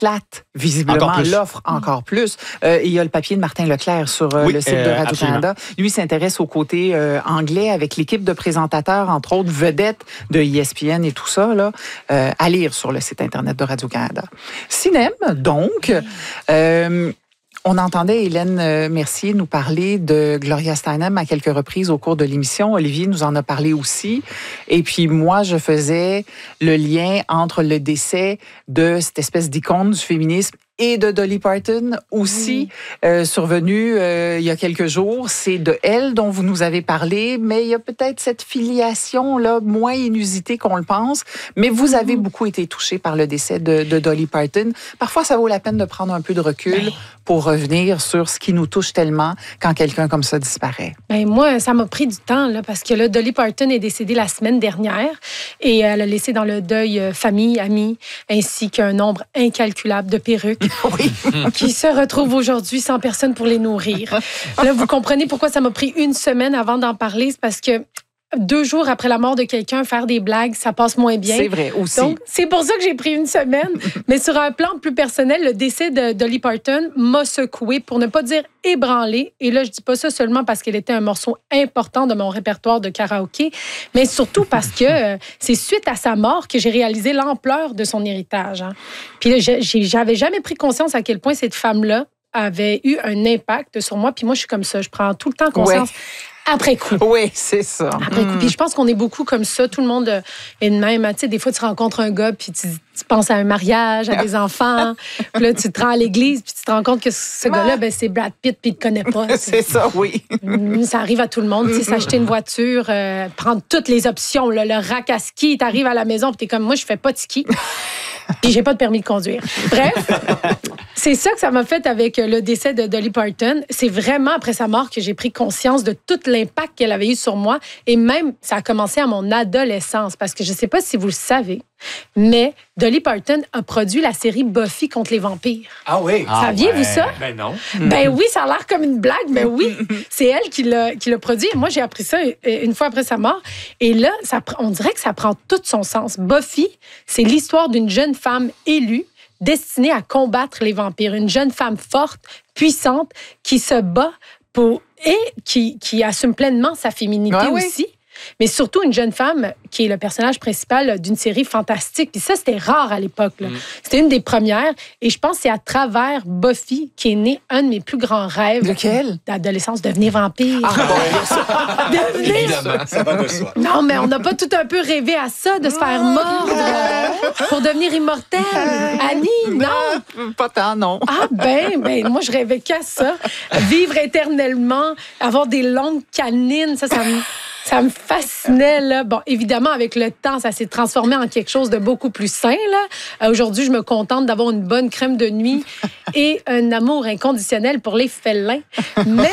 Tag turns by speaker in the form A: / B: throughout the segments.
A: flatte visiblement l'offre encore plus. Il y a le papier de Martin Leclerc sur le site de Radio-Canada. Lui s'intéresse au côté anglais avec l'équipe de présentateurs, entre autres vedettes de ESPN et tout ça, là, à lire sur le site Internet de Radio-Canada. Cinéma, donc... on entendait Hélène Mercier nous parler de Gloria Steinem à quelques reprises au cours de l'émission. Olivier nous en a parlé aussi. Et puis moi, je faisais le lien entre le décès de cette espèce d'icône du féminisme et de Dolly Parton, aussi survenue il y a quelques jours. C'est de elle dont vous nous avez parlé, mais il y a peut-être cette filiation-là moins inusitée qu'on le pense. Mais vous avez beaucoup été touché par le décès de Dolly Parton. Parfois, ça vaut la peine de prendre un peu de recul pour revenir sur ce qui nous touche tellement quand quelqu'un comme ça disparaît.
B: Ben moi, ça m'a pris du temps, là, parce que là, Dolly Parton est décédée la semaine dernière et elle a laissé dans le deuil famille, amis, ainsi qu'un nombre incalculable de perruques qui se retrouvent aujourd'hui sans personne pour les nourrir. Là, vous comprenez pourquoi ça m'a pris une semaine avant d'en parler, c'est parce que 2 jours après la mort de quelqu'un, faire des blagues, ça passe moins bien.
A: C'est vrai, aussi.
B: Donc, c'est pour ça que j'ai pris une semaine. Mais sur un plan plus personnel, le décès de Dolly Parton m'a secouée, pour ne pas dire ébranlée. Et là, je dis pas ça seulement parce qu'elle était un morceau important de mon répertoire de karaoké, mais surtout parce que c'est suite à sa mort que j'ai réalisé l'ampleur de son héritage. Hein. Puis là, j'avais jamais pris conscience à quel point cette femme-là avait eu un impact sur moi. Puis moi, je suis comme ça. Je prends tout le temps conscience. Ouais. Après coup.
A: Oui, c'est ça.
B: Après coup. Puis je pense qu'on est beaucoup comme ça. Tout le monde est de même. Tu sais, des fois, tu rencontres un gars, puis tu penses à un mariage, à des enfants. Puis là, tu te rends à l'église, puis tu te rends compte que ce gars-là, ben, c'est Brad Pitt, puis il te connaît pas.
A: C'est ça, oui.
B: Ça arrive à tout le monde. Tu sais, s'acheter une voiture, prendre toutes les options. Là, le rack à ski, tu arrives à la maison, puis tu es comme, moi, je fais pas de ski. Puis j'ai pas de permis de conduire. Bref, c'est ça que ça m'a fait avec le décès de Dolly Parton. C'est vraiment après sa mort que j'ai pris conscience de tout l'impact qu'elle avait eu sur moi. Et même, ça a commencé à mon adolescence. Parce que je sais pas si vous le savez, mais Dolly Parton a produit la série Buffy contre les vampires.
C: Ah oui?
B: Saviez-vous ça?
C: Ben non.
B: Ben oui, ça a l'air comme une blague, mais oui, c'est elle qui l'a produit. Moi, j'ai appris ça une fois après sa mort. Et là, on dirait que ça prend tout son sens. Buffy, c'est l'histoire d'une jeune femme élue destinée à combattre les vampires. Une jeune femme forte, puissante, qui se bat et qui assume pleinement sa féminité aussi. Mais surtout une jeune femme qui est le personnage principal d'une série fantastique. Puis ça, c'était rare à l'époque. C'était une des premières. Et je pense que c'est à travers Buffy qu'est né un de mes plus grands rêves.
A: Lequel?
B: D'adolescence, devenir vampire.
C: Évidemment, ça va de soi.
B: Non, mais on n'a pas tout un peu rêvé à ça, de se faire mordre pour devenir immortel. Annie, non?
A: Pas tant, non.
B: Ah ben, moi, je rêvais qu'à ça. Vivre éternellement, avoir des longues canines, ça me fascinait, là. Bon, évidemment, avec le temps, ça s'est transformé en quelque chose de beaucoup plus sain, là. Aujourd'hui, je me contente d'avoir une bonne crème de nuit et un amour inconditionnel pour les félins. Mais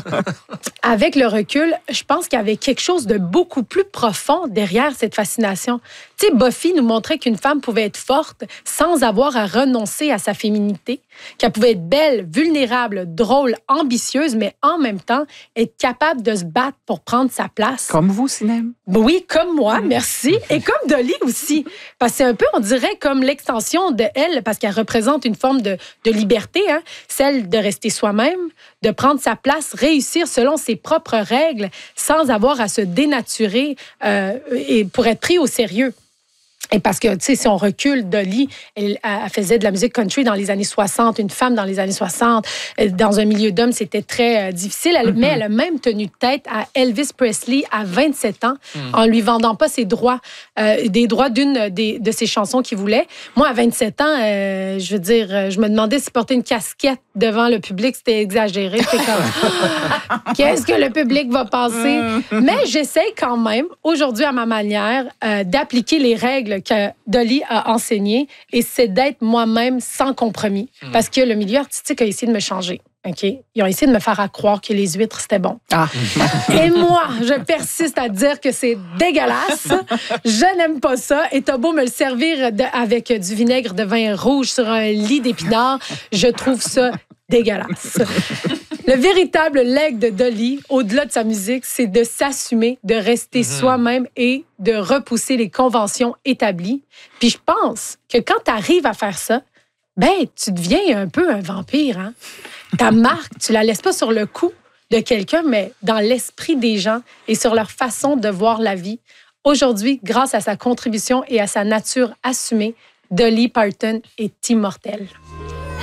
B: avec le recul, je pense qu'il y avait quelque chose de beaucoup plus profond derrière cette fascination. Tu sais, Buffy nous montrait qu'une femme pouvait être forte sans avoir à renoncer à sa féminité, qu'elle pouvait être belle, vulnérable, drôle, ambitieuse, mais en même temps, être capable de se battre pour prendre sa place.
A: Comme vous, Sinem?
B: Oui, comme moi, merci. Et comme Dolly aussi. Parce que c'est un peu, on dirait, comme l'extension de elle, parce qu'elle représente une forme de liberté, hein? Celle de rester soi-même, de prendre sa place, réussir selon ses propres règles, sans avoir à se dénaturer et pour être pris au sérieux. Et parce que, tu sais, si on recule, Dolly, elle faisait de la musique country dans les années 60, une femme dans les années 60. Dans un milieu d'hommes, c'était très difficile. Mais elle a même tenu tête à Elvis Presley à 27 ans en lui vendant pas ses droits, des droits d'une de ses chansons qu'il voulait. Moi, à 27 ans, je veux dire, je me demandais si porter une casquette devant le public, c'était exagéré. C'était comme, qu'est-ce que le public va penser? Mais j'essaie quand même, aujourd'hui à ma manière, d'appliquer les règles que Dolly a enseignées, et c'est d'être moi-même sans compromis. Parce que le milieu artistique a essayé de me changer. Okay? Ils ont essayé de me faire croire que les huîtres, c'était bon. Et moi, je persiste à dire que c'est dégueulasse. Je n'aime pas ça. Et t'as beau me le servir avec du vinaigre de vin rouge sur un lit d'épinards, je trouve ça dégueulasse. Le véritable legs de Dolly, au-delà de sa musique, c'est de s'assumer, de rester soi-même et de repousser les conventions établies. Puis je pense que quand tu arrives à faire ça, tu deviens un peu un vampire. Hein? Ta marque, tu la laisses pas sur le cou de quelqu'un, mais dans l'esprit des gens et sur leur façon de voir la vie. Aujourd'hui, grâce à sa contribution et à sa nature assumée, Dolly Parton est immortelle.